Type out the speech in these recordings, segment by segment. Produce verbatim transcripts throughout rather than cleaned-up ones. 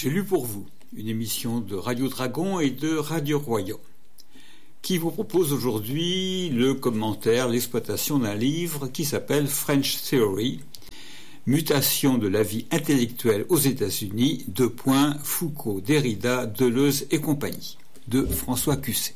J'ai lu pour vous une émission de Radio Dragon et de Radio Royan qui vous propose aujourd'hui le commentaire, l'exploitation d'un livre qui s'appelle French Theory, mutation de la vie intellectuelle aux États-Unis, deux points, Foucault, Derrida, Deleuze et compagnie, de François Cusset.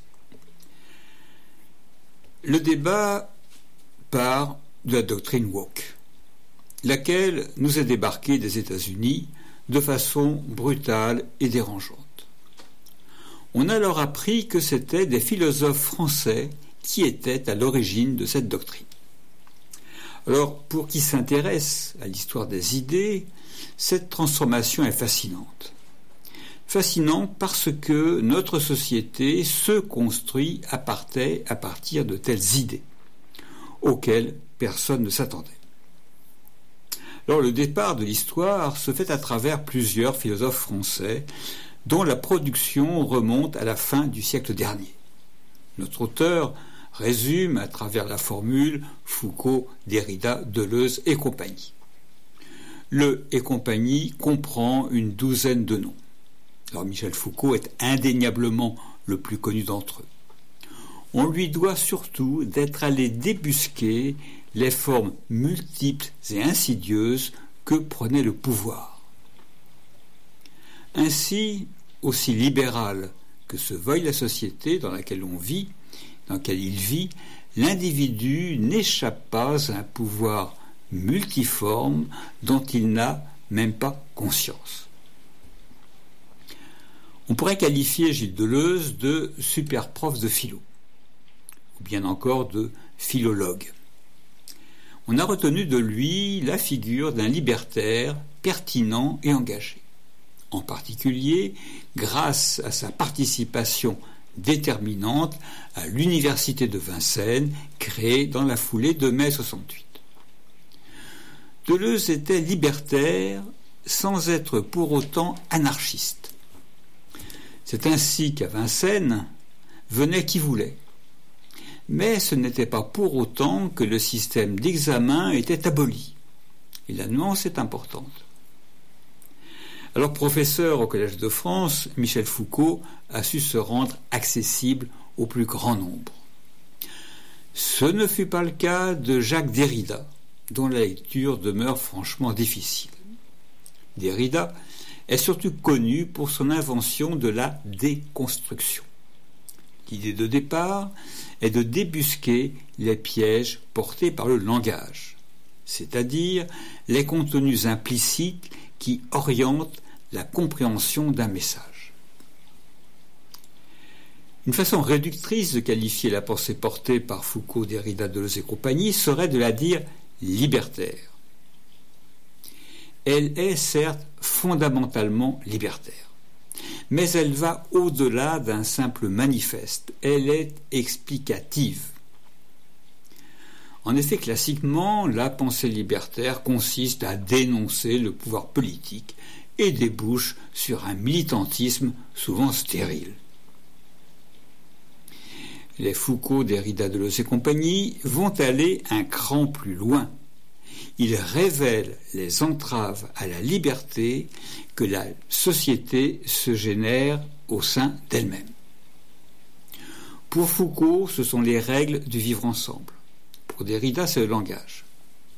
Le débat part de la doctrine woke, laquelle nous est débarquée des États-Unis de façon brutale et dérangeante. On a alors appris que c'étaient des philosophes français qui étaient à l'origine de cette doctrine. Alors, pour qui s'intéresse à l'histoire des idées, cette transformation est fascinante. Fascinante parce que notre société se construit à partir de telles idées, auxquelles personne ne s'attendait. Alors, le départ de l'histoire se fait à travers plusieurs philosophes français dont la production remonte à la fin du siècle dernier. Notre auteur résume à travers la formule Foucault, Derrida, Deleuze et compagnie. Le et compagnie comprend une douzaine de noms. Alors Michel Foucault est indéniablement le plus connu d'entre eux. On lui doit surtout d'être allé débusquer les formes multiples et insidieuses que prenait le pouvoir. Ainsi, aussi libérale que se veuille la société dans laquelle on vit, dans laquelle il vit, l'individu n'échappe pas à un pouvoir multiforme dont il n'a même pas conscience. On pourrait qualifier Gilles Deleuze de super prof de philo, ou bien encore de philologue. On a retenu de lui la figure d'un libertaire pertinent et engagé, en particulier grâce à sa participation déterminante à l'université de Vincennes, créée dans la foulée de mai soixante-huit. Deleuze était libertaire sans être pour autant anarchiste. C'est ainsi qu'à Vincennes venait qui voulait. Mais ce n'était pas pour autant que le système d'examen était aboli. Et la nuance est importante. Alors, professeur au Collège de France, Michel Foucault a su se rendre accessible au plus grand nombre. Ce ne fut pas le cas de Jacques Derrida, dont la lecture demeure franchement difficile. Derrida est surtout connu pour son invention de la déconstruction. L'idée de départ est de débusquer les pièges portés par le langage, c'est-à-dire les contenus implicites qui orientent la compréhension d'un message. Une façon réductrice de qualifier la pensée portée par Foucault, Derrida, Deleuze et compagnie serait de la dire libertaire. Elle est certes fondamentalement libertaire, mais elle va au-delà d'un simple manifeste. Elle est explicative. En effet, classiquement, la pensée libertaire consiste à dénoncer le pouvoir politique et débouche sur un militantisme souvent stérile. Les Foucault, Derrida, Deleuze et compagnie vont aller un cran plus loin. Ils révèlent les entraves à la liberté que la société se génère au sein d'elle-même. Pour Foucault, ce sont les règles du vivre ensemble. Pour Derrida, c'est le langage.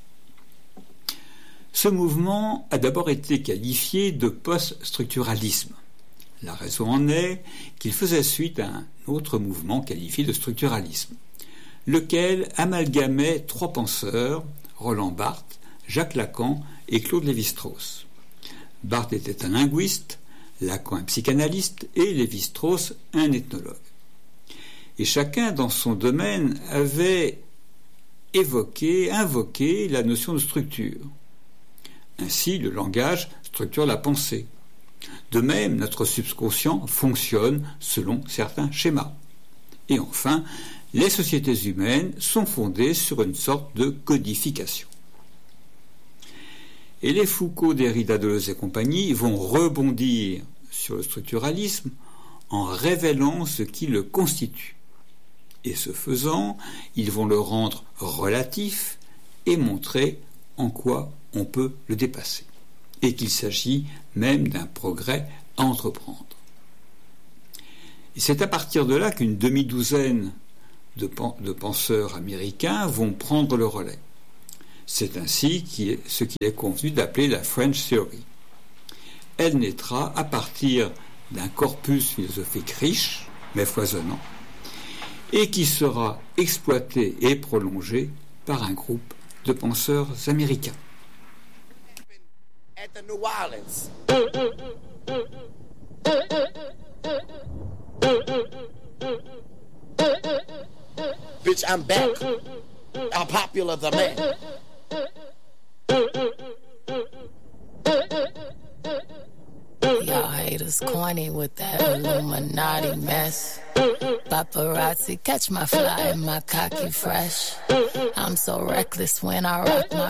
Ce mouvement a d'abord été qualifié de post-structuralisme. La raison en est qu'il faisait suite à un autre mouvement qualifié de structuralisme, lequel amalgamait trois penseurs, Roland Barthes, Jacques Lacan et Claude Lévi-Strauss. Barthes était un linguiste, Lacan un psychanalyste et Lévi-Strauss un ethnologue. Et chacun dans son domaine avait évoqué, invoqué la notion de structure. Ainsi, le langage structure la pensée. De même, notre subconscient fonctionne selon certains schémas. Et enfin, les sociétés humaines sont fondées sur une sorte de codification. Et les Foucault, Derrida, Deleuze et compagnie vont rebondir sur le structuralisme en révélant ce qui le constitue. Et ce faisant, ils vont le rendre relatif et montrer en quoi on peut le dépasser. et qu'il s'agit même d'un progrès à entreprendre. Et c'est à partir de là qu'une demi-douzaine de, pen- de penseurs américains vont prendre le relais. C'est ainsi qui est, ce qu'il est convenu d'appeler la French Theory. Elle naîtra à partir d'un corpus philosophique riche, mais foisonnant, et qui sera exploité et prolongé par un groupe de penseurs américains. At the New Orleans. Bitch, I'm back. How popular the man. Y'all haters corny with that Illuminati mess. Paparazzi catch my fly and my cocky fresh. I'm so reckless when I rock my